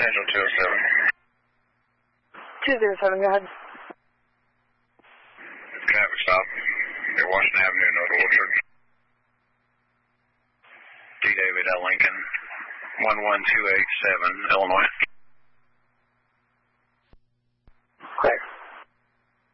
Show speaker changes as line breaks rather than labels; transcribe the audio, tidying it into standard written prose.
potential 207.
207, go ahead.
Traffic stop at Washington Avenue, Noble Orchard. D. David L. Lincoln, 11287, Illinois.